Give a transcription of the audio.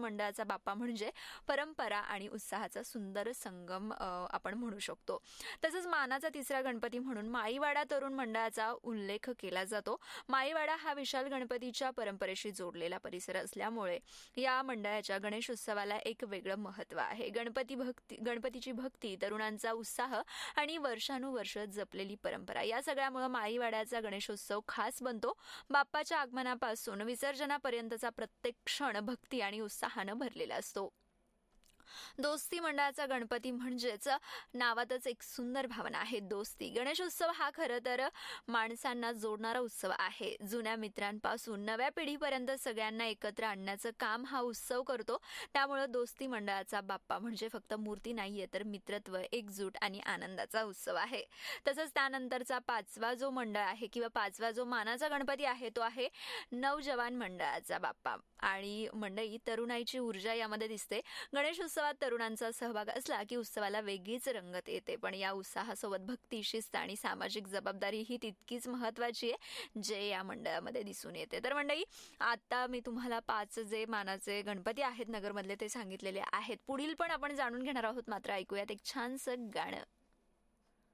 मंडळाचा बाप्पा म्हणजे परंपरा आणि उत्साहाचा सुंदर संगम आपण म्हणू शकतो. तसंच मानाचा तिसरा गणपती म्हणून माळीवाडा तरुण मंडळाचा उल्लेख केला जातो. माळीवाडा हा विशाल गणपतीच्या परंपरेशी जोडलेला परिसर असल्यामुळे या मंडळाच्या गणेशोत्सवाला एक वेगळं महत्त्व आहे. गणपतीची भक्ती, तरुणांचा उत्साह आणि वर्षानुवर्ष जपलेली परंपरा या सगळ्यामुळे माळीवाड्याचा गणेशोत्सव खास बनतो. बाप्पाच्या आगमनापासून विसर्जनापर्यंतचा प्रत्येक क्षण भक्ती आणि उत्साहानं भरलेला असतो. दोस्ती मंडळाचा गणपती म्हणजेच नावातच एक सुंदर भावना आहे, दोस्ती. गणेशोत्सव हा खरं तर माणसांना जोडणारा उत्सव आहे. जुन्या मित्रांपासून नव्या पिढीपर्यंत सगळ्यांना एकत्र आणण्याचं काम हा उत्सव करतो. त्यामुळे दोस्ती मंडळाचा बाप्पा म्हणजे फक्त मूर्ती नाहीये, तर मित्रत्व, एकजूट आणि आनंदाचा उत्सव आहे. तसंच त्यानंतरचा पाचवा जो मंडळ आहे किंवा पाचवा जो मानाचा गणपती आहे तो आहे नवजवान मंडळाचा बाप्पा. आणि मंडळी, तरुणाईची ऊर्जा यामध्ये दिसते. गणेश उत्सवात तरुणांचा सहभाग असला की उत्सवाला वेगळीच रंगत येते. पण या उत्साहासोबत भक्ती, शिस्त आणि सामाजिक जबाबदारी ही तितकीच महत्वाची आहे, जे या मंडळामध्ये दिसून येते. तर मंडळी, आता मी तुम्हाला 5 जे मानाचे गणपती आहेत नगरमधले ते सांगितलेले आहेत. पुढील पण आपण जाणून घेणार आहोत, मात्र ऐकूयात एक छानसं गाणं.